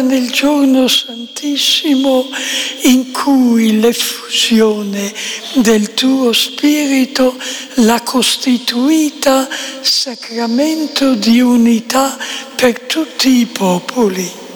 nel giorno santissimo in cui l'effusione del tuo Spirito l'ha costituita sacramento di unità per tutti i popoli.